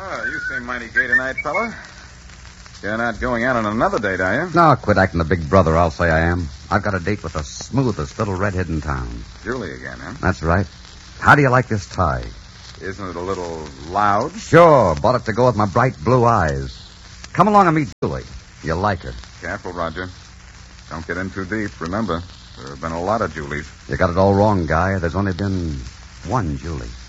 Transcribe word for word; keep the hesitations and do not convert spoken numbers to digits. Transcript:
Oh, you seem mighty gay tonight, fella. You're not going out on another date, are you? No, quit acting the big brother, I'll say I am. I've got a date with the smoothest little redhead in town. Julie again, huh? That's right. How do you like this tie? Isn't it a little loud? Sure, bought it to go with my bright blue eyes. Come along and meet Julie. You'll like her. Careful, Roger. Don't get in too deep. Remember, there have been a lot of Julies. You got it all wrong, Guy. There's only been one Julie.